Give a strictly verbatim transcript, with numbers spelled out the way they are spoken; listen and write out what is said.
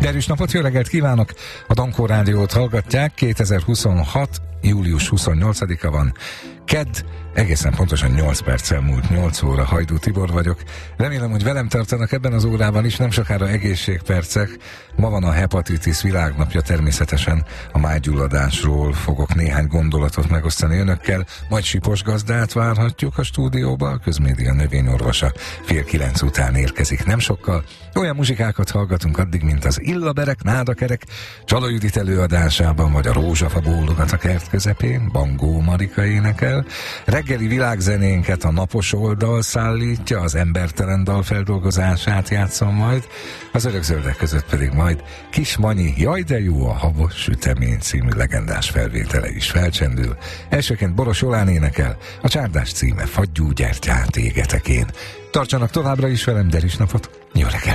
Derűs napot, jó reggelt kívánok! A Dankó Rádiót hallgatják, kétezer-huszonhat. július huszonnyolcadika van, kedd, egészen pontosan nyolc perccel múlt nyolc óra, Hajdú Tibor vagyok. Remélem, hogy velem tartanak ebben az órában is, nem sokára egészségpercek. Ma van a hepatitis világnapja, természetesen a májgyulladásról fogok néhány gondolatot megosztani önökkel, majd Sipos Gazdát várhatjuk a stúdióba, a Közmédia növényorvosa fél kilenc után érkezik nem sokkal. Olyan muzsikákat hallgatunk addig, mint az Illaberek, Nádakerek, Csala Judit előadásában, vagy a Rózsafa bólogat a kert közepén, Bangó Marika énekel. Reggeli világzenénket a Napos Oldal szállítja, az Embertelen dal feldolgozását játszom majd, az Örökzöldek között pedig majd Kis Manyi, Jaj de jó a habos sütemény című legendás felvétele is felcsendül. Elsőként Boros Jolán énekel, a csárdás címe Fagyú gyertyát égetek én. Tartsanak továbbra is velem, Derűs napot, jó reggelt!